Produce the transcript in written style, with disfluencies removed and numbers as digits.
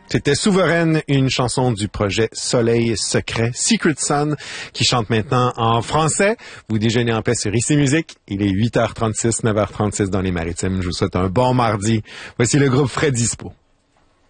C'était Souveraine, une chanson du projet Soleil Secret, Secret Sun, qui chante maintenant en français. Vous déjeunez en paix sur ICI Musique. Il est 8h36, 9h36 dans les Maritimes. Je vous souhaite un bon mardi. Voici le groupe Fred Dispo.